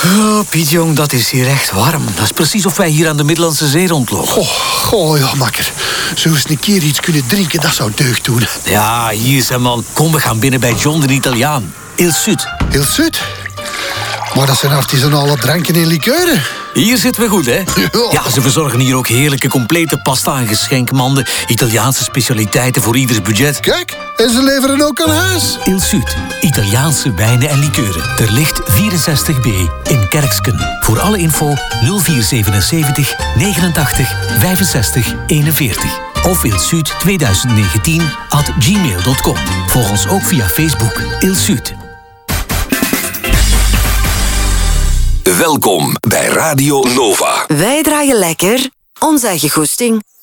Oh, Piet, jong, dat is hier echt warm. Dat is precies of wij hier aan de Middellandse Zee rondlopen. Oh ja, makker. Zo eens een keer iets kunnen drinken, dat zou deugd doen. Ja, hier zijn man. Kom, we gaan binnen bij John de Italiaan. Il Sud. Il Sud? Maar dat zijn artisanale dranken en likeuren. Hier zitten we goed, hè? Ja, ze verzorgen hier ook heerlijke complete pasta en geschenkmanden. Italiaanse specialiteiten voor ieders budget. Kijk, en ze leveren ook aan huis. Il Sud. Italiaanse wijnen en likeuren. Ter licht 64B in Kerksken. Voor alle info 0477 89 65 41. Of ilsud2019@gmail.com. Volg ons ook via Facebook. Il Sud. Welkom bij Radio Nova. Wij draaien lekker ons eigen goesting.